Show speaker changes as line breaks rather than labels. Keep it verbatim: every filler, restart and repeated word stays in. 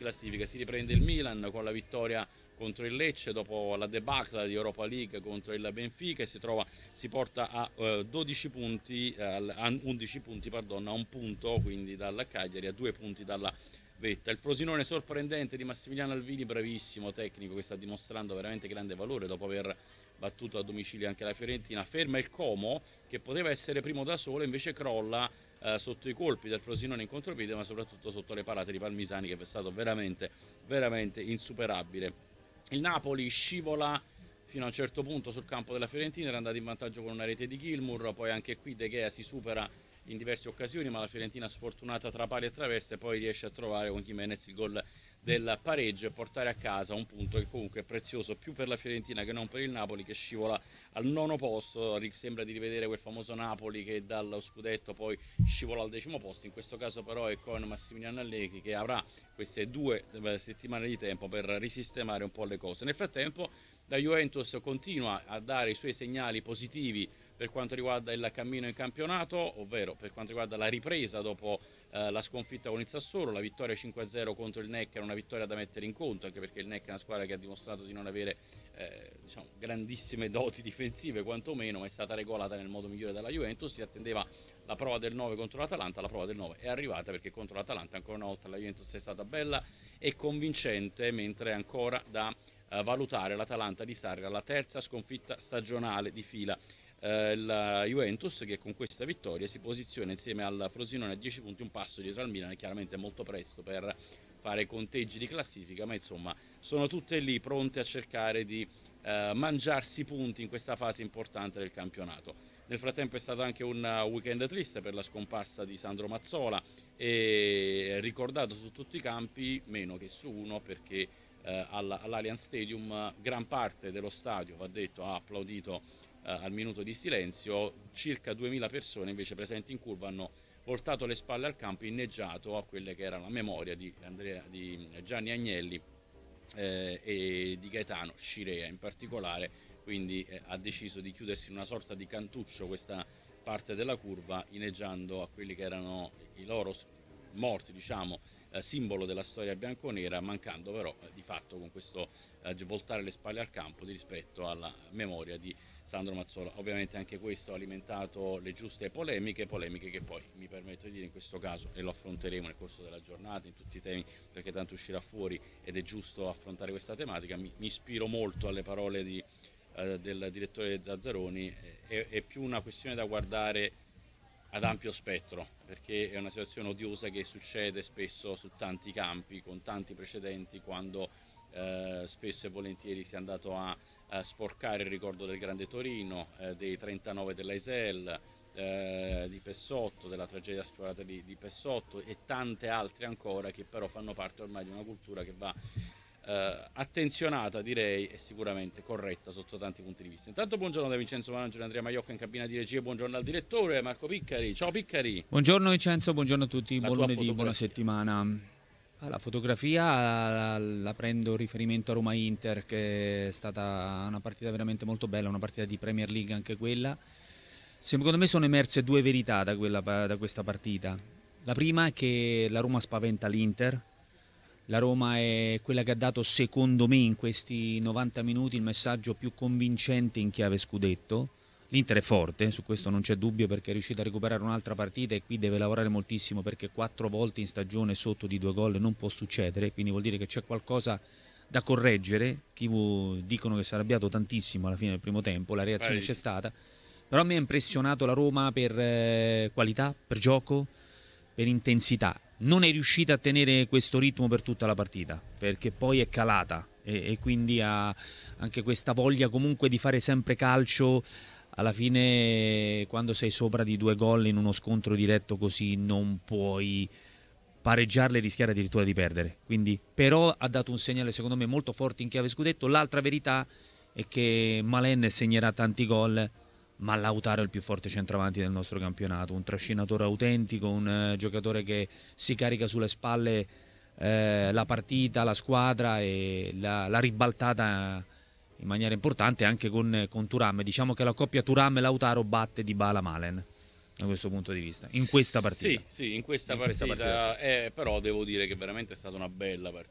classifica. Si riprende il Milan con la vittoria contro il Lecce dopo la debacle di Europa League contro il Benfica e si trova si porta a uh, dodici punti uh, a undici punti pardon, a un punto quindi dalla Cagliari, a due punti dalla Vetta. Il Frosinone sorprendente di Massimiliano Alvini, bravissimo tecnico che sta dimostrando veramente grande valore dopo aver battuto a domicilio anche la Fiorentina. Ferma il Como che poteva essere primo da solo, invece crolla eh, sotto i colpi del Frosinone in contropiede, ma soprattutto sotto le parate di Palmisani, che è stato veramente veramente insuperabile. Il Napoli scivola fino a un certo punto sul campo della Fiorentina, era andato in vantaggio con una rete di Gilmour, poi anche qui De Gea si supera in diverse occasioni, ma la Fiorentina sfortunata tra pali e traverse, poi riesce a trovare con Jimenez il gol del pareggio e portare a casa un punto che comunque è prezioso più per la Fiorentina che non per il Napoli, che scivola al nono posto. Sembra di rivedere quel famoso Napoli che dallo scudetto poi scivola al decimo posto, in questo caso però è con Massimiliano Allegri che avrà queste due settimane di tempo per risistemare un po' le cose. Nel frattempo la Juventus continua a dare i suoi segnali positivi per quanto riguarda il cammino in campionato, ovvero per quanto riguarda la ripresa dopo eh, la sconfitta con il Sassuolo. La vittoria cinque a zero contro il Neck era una vittoria da mettere in conto, anche perché il Neck è una squadra che ha dimostrato di non avere eh, diciamo, grandissime doti difensive quantomeno, ma è stata regolata nel modo migliore dalla Juventus. Si attendeva la prova del nove contro l'Atalanta, la prova del nove è arrivata, perché contro l'Atalanta ancora una volta la Juventus è stata bella e convincente, mentre è ancora da eh, valutare l'Atalanta di Sarri, la terza sconfitta stagionale di fila. Eh, la Juventus che con questa vittoria si posiziona insieme al Frosinone a dieci punti, un passo dietro al Milan. Chiaramente è molto presto per fare conteggi di classifica, ma insomma sono tutte lì pronte a cercare di eh, mangiarsi punti in questa fase importante del campionato. Nel frattempo è stato anche un weekend triste per la scomparsa di Sandro Mazzola, e ricordato su tutti i campi meno che su uno, perché eh, all'Allianz Stadium gran parte dello stadio, va detto, ha applaudito Uh, al minuto di silenzio. Circa duemila persone invece presenti in curva hanno voltato le spalle al campo, inneggiato a quelle che era la memoria di, Andrea, di Gianni Agnelli eh, e di Gaetano Scirea in particolare. Quindi eh, ha deciso di chiudersi in una sorta di cantuccio questa parte della curva, inneggiando a quelli che erano i loro morti, diciamo, eh, simbolo della storia bianconera, mancando però eh, di fatto con questo eh, voltare le spalle al campo di rispetto alla memoria di Sandro Mazzola. Ovviamente anche questo ha alimentato le giuste polemiche, polemiche che poi mi permetto di dire in questo caso, e lo affronteremo nel corso della giornata in tutti i temi, perché tanto uscirà fuori ed è giusto affrontare questa tematica. Mi, mi ispiro molto alle parole di, eh, del direttore Zazzaroni. È, è più una questione da guardare ad ampio spettro, perché è una situazione odiosa che succede spesso su tanti campi, con tanti precedenti, quando eh, spesso e volentieri si è andato a a sporcare il ricordo del Grande Torino, eh, dei trentanove dell'A I S E L, eh, di Pessotto, della tragedia sforata di, di Pessotto e tante altre ancora, che però fanno parte ormai di una cultura che va eh, attenzionata, direi, e sicuramente corretta sotto tanti punti di vista. Intanto buongiorno da Vincenzo Managgio e Andrea Maiocca in cabina di regia, buongiorno al direttore Marco Piccari. Ciao Piccari.
Buongiorno Vincenzo, buongiorno a tutti,
La
buon lunedì, buona settimana. La fotografia la, la prendo riferimento a Roma-Inter, che è stata una partita veramente molto bella, una partita di Premier League anche quella. Secondo me sono emerse due verità da, quella, da questa partita. La prima è che la Roma spaventa l'Inter. La Roma è quella che ha dato, secondo me, in questi novanta minuti il messaggio più convincente in chiave scudetto. L'Inter è forte, su questo non c'è dubbio, perché è riuscita a recuperare un'altra partita e qui deve lavorare moltissimo, perché quattro volte in stagione sotto di due gol non può succedere, quindi vuol dire che c'è qualcosa da correggere. Chi dicono che si è arrabbiato tantissimo alla fine del primo tempo, la reazione c'è stata, però mi ha impressionato la Roma per eh, qualità, per gioco, per intensità. Non è riuscita a tenere questo ritmo per tutta la partita, perché poi è calata e, e quindi ha anche questa voglia comunque di fare sempre calcio. Alla fine, quando sei sopra di due gol in uno scontro diretto così, non puoi pareggiarle e rischiare addirittura di perdere. Quindi, però ha dato un segnale secondo me molto forte in chiave scudetto. L'altra verità è che Malen segnerà tanti gol, ma Lautaro è il più forte centravanti del nostro campionato, un trascinatore autentico, un uh, giocatore che si carica sulle spalle eh, la partita, la squadra, e la, la ribaltata in maniera importante anche con, con Thuram. Diciamo che la coppia Thuram-Lautaro batte Dybala Malen da questo punto di vista, in questa partita.
Sì, sì, in questa
in
partita,
questa partita sì.
eh, però devo dire che veramente è stata una bella partita.